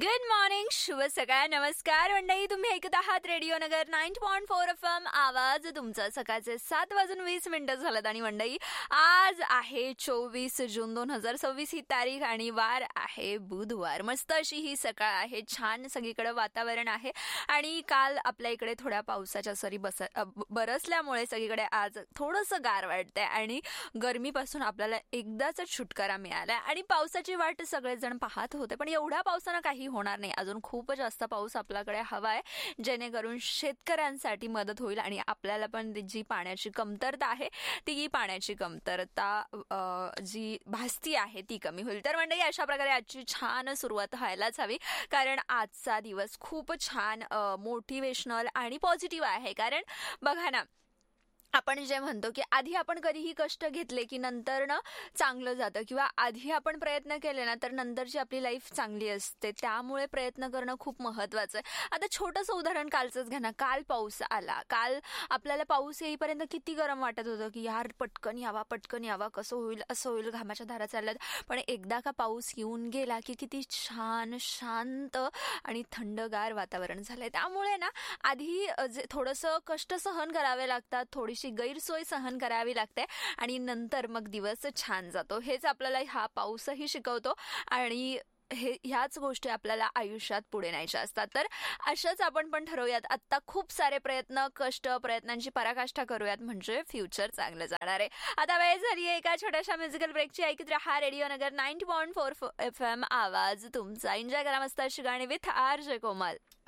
Good morning, शुभ सकाळ, नमस्कार मंडळी. तुम्ही ऐकत आहात रेडिओ नगर 90.4 FM. आवाज तुमचा. सकाळचे 7:20 झालेत आणि मंडळी आज आहे 24 जून 2026 ही तारीख आणि वार आहे बुधवार. मस्त अशी ही सकाळ आहे, छान सगळीकडे वातावरण आहे आणि काल आपल्या इकडे थोड्या पावसाच्या सरी बरसल्यामुळे सगळीकडे आज थोडंसं गार वाटतंय आणि गरमीपासून आपल्याला एकदाच छुटकारा मिळाला आणि पावसाची वाट सगळेजण पाहत होते. पण एवढ्या पावसानं काही होणार नाही, अजून खूप जास्त पाऊस आपल्याकडे हवा आहे जेणेकरून शेतकऱ्यांसाठी मदत होईल आणि आपल्याला पण जी पाण्याची कमतरता आहे ती पाण्याची कमतरता जी भासती आहे ती कमी होईल. तर मंडळी अशा प्रकारे आजची छान सुरुवात व्हायलाच हवी, कारण आजचा दिवस खूप छान मोटिवेशनल आणि पॉझिटिव्ह आहे. कारण बघा ना, आपण जे म्हणतो की आधी आपण कधीही कष्ट घेतले की नंतर ना चांगलं जातं, किंवा आधी आपण प्रयत्न केले ना तर नंतरची आपली लाईफ चांगली असते. त्यामुळे प्रयत्न करणं खूप महत्वाचं आहे. आता छोटंसं उदाहरण कालचंच घ्या ना. काल पाऊस आला, काल आपल्याला पाऊस येईपर्यंत किती गरम वाटत होतं की यार पटकन यावा, कसं होईल, असं होईल, घामाच्या धारा चालल्यात. पण एकदा का पाऊस येऊन गेला की किती छान शांत आणि थंडगार वातावरण झालंय. त्यामुळे ना आधी थोडंसं कष्ट सहन करावे लागतात, थोडीशी गैरसोय सहन करावी लागते आणि नंतर मग दिवस छान जातो. हेच आपल्याला हा पाऊसही शिकवतो आणि ह्याच गोष्टी आपल्याला आयुष्यात पुढे न्यायच्या असतात. तर अशाच आपण पण ठरवूयात आत्ता खूप सारे प्रयत्नांची पराकाष्ठा करूयात, म्हणजे फ्युचर चांगलं जाणार आहे. आता वेळ झाली आहे एका छोट्याशा म्युझिकल ब्रेकची. ऐकत रहा रेडिओ नगर 90.4 FM. आवाज तुमचा. एन्जॉय करा मस्त अशी गाणी विथ RJ कोमल.